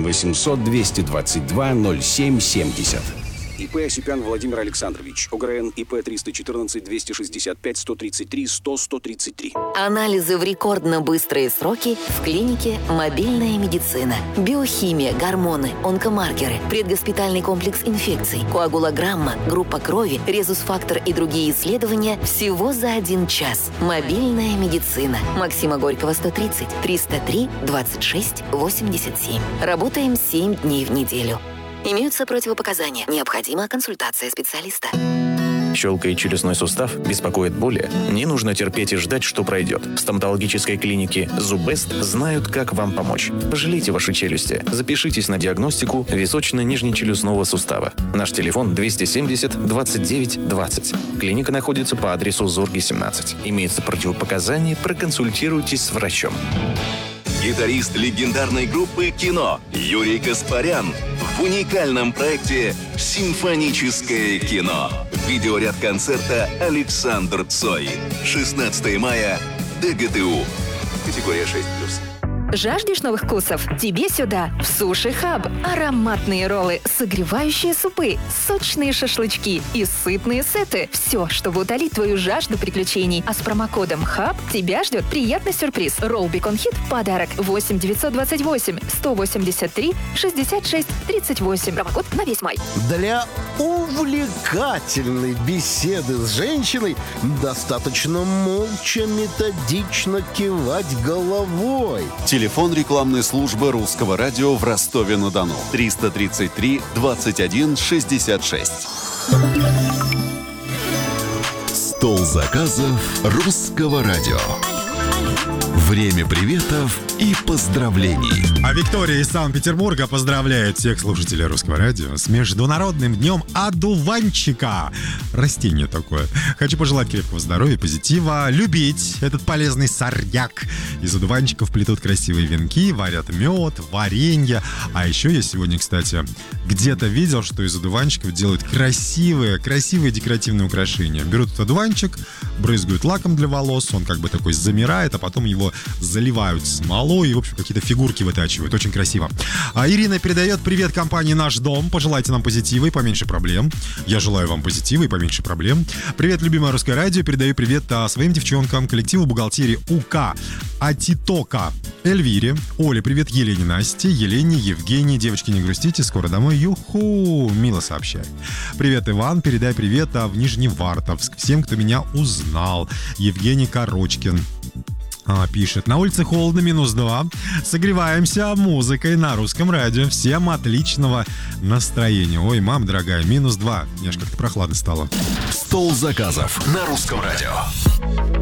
800 222 0770. ИП Осипян Владимир Александрович. ОГРН ИП 314 265 133 100 133. Анализы в рекордно быстрые сроки в клинике «Мобильная медицина». Биохимия, гормоны, онкомаркеры, предгоспитальный комплекс инфекций, коагулограмма, группа крови, резус-фактор и другие исследования всего за 1 час. «Мобильная медицина». Максима Горького, 130 303 26 87. Работаем 7 дней в неделю. Имеются противопоказания. Необходима консультация специалиста. Щелкает челюстной сустав, беспокоит боли? Не нужно терпеть и ждать, что пройдет. В стоматологической клинике «Зуббест» знают, как вам помочь. Пожалейте ваши челюсти. Запишитесь на диагностику височно-нижнечелюстного сустава. Наш телефон 270 29 20. Клиника находится по адресу Зорги, 17. Имеются противопоказания, проконсультируйтесь с врачом. Гитарист легендарной группы «Кино» Юрий Каспарян в уникальном проекте «Симфоническое кино». Видеоряд концерта «Александр Цой». 16 мая. ДГТУ. Категория 6+. Жаждешь новых вкусов? Тебе сюда, в Суши Хаб. Ароматные роллы, согревающие супы, сочные шашлычки и сытные сеты. Все, чтобы утолить твою жажду приключений. А с промокодом ХАБ тебя ждет приятный сюрприз. Ролл Бекон Хит в подарок. 8 928 183 66 38. Промокод на весь май. Для увлекательной беседы с женщиной достаточно молча, методично кивать головой. Телефон рекламной службы Русского радио в Ростове-на-Дону. 333 21 66. Стол заказов Русского радио. Время приветов и поздравлений. А Виктория из Санкт-Петербурга поздравляет всех слушателей Русского радио с Международным днем одуванчика. Растение такое. Хочу пожелать крепкого здоровья, позитива, любить этот полезный сорняк. Из одуванчиков плетут красивые венки, варят мед, варенье. А еще я сегодня, кстати, где-то видел, что из одуванчиков делают красивые декоративные украшения. Берут этот одуванчик, брызгают лаком для волос, он как бы такой замирает, а потом его заливают смолой и, в общем, какие-то фигурки вытачивают. Очень красиво. А Ирина передает привет компании «Наш дом». Пожелайте нам позитива и поменьше проблем. Я желаю вам позитива и поменьше проблем. Привет, любимое Русское радио. Передаю привет своим девчонкам, коллективу бухгалтерии УК, Атитока, Эльвире, Оле, привет, Елене, Насте, Елене, Евгении. Девочки, не грустите, скоро домой. Юху! Мило сообщает. Привет, Иван. Передай привет в Нижневартовск. Всем, кто меня узнал. Евгений Корочкин пишет: на улице холодно, -2. Согреваемся музыкой на Русском радио. Всем отличного настроения. Ой, мама дорогая, -2. Мне аж как-то прохладно стало. Стол заказов на Русском радио.